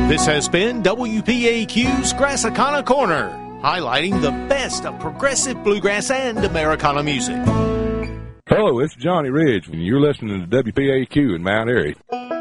This has been WPAQ's Grassicana Corner, highlighting the best of progressive bluegrass and Americana music. Hello, it's Johnny Ridge, and you're listening to WPAQ in Mount Airy.